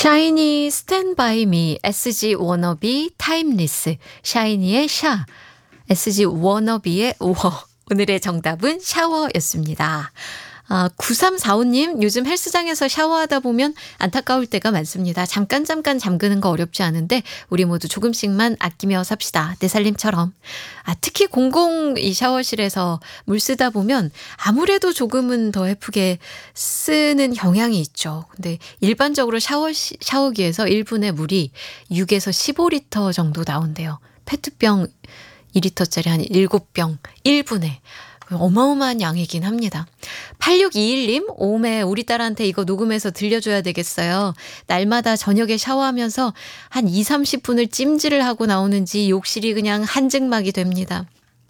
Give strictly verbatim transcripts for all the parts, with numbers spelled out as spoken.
샤이니 스탠 바이 미, 에스지 워너비 타임리스, 샤이니의 샤, 에스지 워너비의 워. 오늘의 정답은 샤워였습니다. 아, 구삼사오 님, 요즘 헬스장에서 샤워하다 보면 안타까울 때가 많습니다. 잠깐 잠깐 잠그는 거 어렵지 않은데 우리 모두 조금씩만 아끼며 삽시다. 내 살림처럼. 아, 특히 공공 이 샤워실에서 물 쓰다 보면 아무래도 조금은 더 예쁘게 쓰는 경향이 있죠. 근데 일반적으로 샤워 샤워기에서 일 분에 물이 육에서 십오 리터 정도 나온대요. 페트병 이 리터짜리 한 일곱 병 일 분에. 어마어마한 양이긴 합니다. 팔육이일 님, 오메 우리 딸한테 이거 녹음해서 들려줘야 되겠어요. 날마다 저녁에 샤워하면서 한 이삼십 분을 찜질을 하고 나오는지 욕실이 그냥 한증막이 됩니다.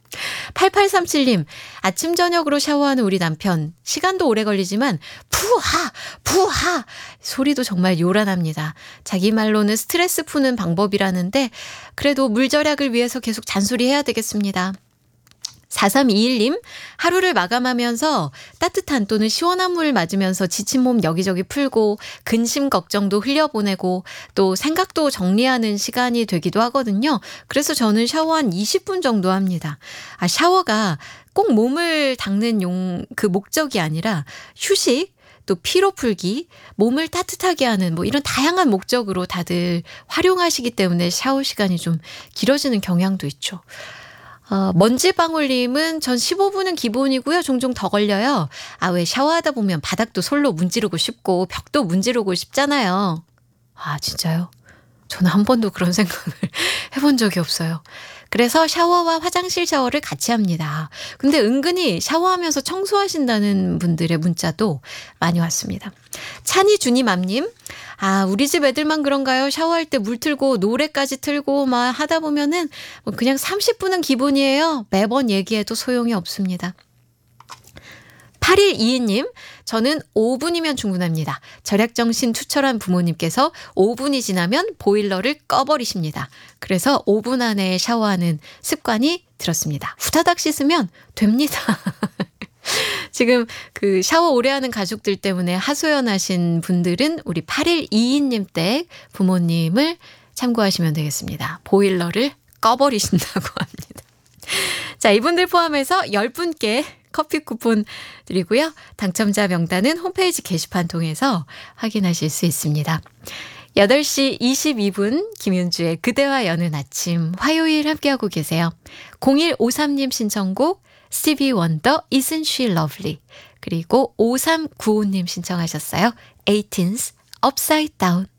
팔팔삼칠 님, 아침 저녁으로 샤워하는 우리 남편. 시간도 오래 걸리지만 푸하 푸하 소리도 정말 요란합니다. 자기 말로는 스트레스 푸는 방법이라는데 그래도 물 절약을 위해서 계속 잔소리해야 되겠습니다. 사삼이일 님, 하루를 마감하면서 따뜻한 또는 시원한 물 맞으면서 지친 몸 여기저기 풀고 근심 걱정도 흘려보내고 또 생각도 정리하는 시간이 되기도 하거든요. 그래서 저는 샤워 한 이십 분 정도 합니다. 아, 샤워가 꼭 몸을 닦는 용, 그 목적이 아니라 휴식, 또 피로 풀기, 몸을 따뜻하게 하는 뭐 이런 다양한 목적으로 다들 활용하시기 때문에 샤워 시간이 좀 길어지는 경향도 있죠. 어, 먼지방울님은 전 십오 분은 기본이고요. 종종 더 걸려요. 아, 왜 샤워하다 보면 바닥도 솔로 문지르고 싶고 벽도 문지르고 싶잖아요. 아, 진짜요? 저는 한 번도 그런 생각을 해본 적이 없어요. 그래서 샤워와 화장실 샤워를 같이 합니다. 근데 은근히 샤워하면서 청소하신다는 분들의 문자도 많이 왔습니다. 찬이 주님 암님, 아, 우리 집 애들만 그런가요? 샤워할 때 물 틀고 노래까지 틀고 막 하다 보면은 그냥 삼십 분은 기본이에요. 매번 얘기해도 소용이 없습니다. 팔일이이 님, 저는 오 분이면 충분합니다. 절약정신 투철한 부모님께서 오 분이 지나면 보일러를 꺼버리십니다. 그래서 오 분 안에 샤워하는 습관이 들었습니다. 후다닥 씻으면 됩니다. 지금 그 샤워 오래 하는 가족들 때문에 하소연하신 분들은 우리 팔일이이 님 댁 부모님을 참고하시면 되겠습니다. 보일러를 꺼버리신다고 합니다. 자, 이분들 포함해서 열 분께 커피 쿠폰 드리고요. 당첨자 명단은 홈페이지 게시판 통해서 확인하실 수 있습니다. 여덟 시 이십이 분 김윤주의 그대와 여는 아침 화요일 함께하고 계세요. 공일오삼 님 신청곡 스티비 원더 Isn't She Lovely, 그리고 오삼구오 님 신청하셨어요. 에이틴스 Upside Down.